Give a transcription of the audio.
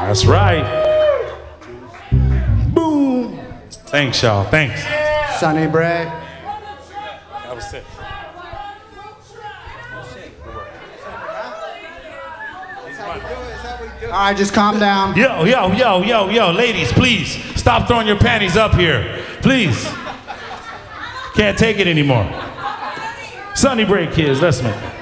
That's right. Boom. Thanks, y'all. Thanks. Sonny Bray. That was it. All right, just calm down. Yo, ladies, please stop throwing your panties up here. Please. Can't take it anymore. Sonny Bray, kids, let's make it.